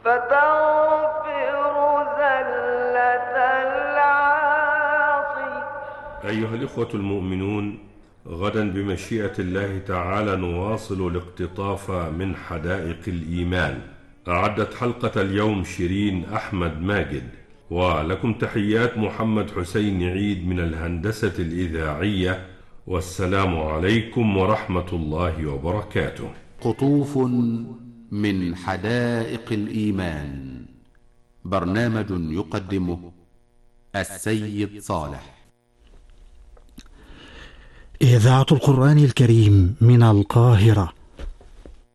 فتغفر زلة العاصي. أيها الإخوة المؤمنون، غدا بمشيئة الله تعالى نواصل الاقتطاف من حدائق الإيمان. أعدت حلقة اليوم شيرين أحمد ماجد، ولكم تحيات محمد حسين عيد من الهندسة الإذاعية، والسلام عليكم ورحمة الله وبركاته. قطوف من حدائق الإيمان، برنامج يقدمه السيد صالح. إذاعة القرآن الكريم من القاهرة